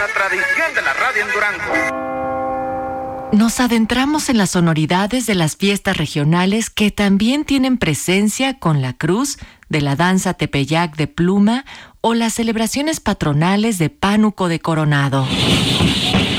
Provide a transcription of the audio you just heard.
una tradición de la radio en Durango. Nos adentramos en las sonoridades de las fiestas regionales que también tienen presencia con la cruz de la danza Tepeyac de Pluma o las celebraciones patronales de Pánuco de Coronado.